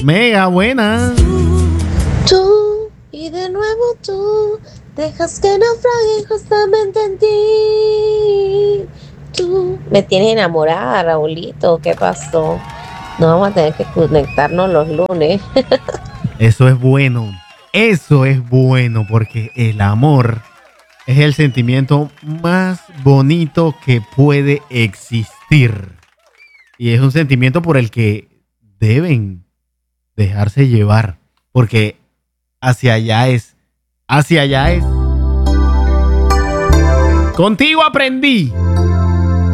Mega buena. Tú, y de nuevo tú, dejas que naufrague justamente en ti. Tú me tienes enamorada, Raulito. ¿Qué pasó? No vamos a tener que conectarnos los lunes. Eso es bueno. Eso es bueno porque el amor es el sentimiento más bonito que puede existir. Y es un sentimiento por el que deben dejarse llevar. Porque hacia allá es. Hacia allá es. Contigo aprendí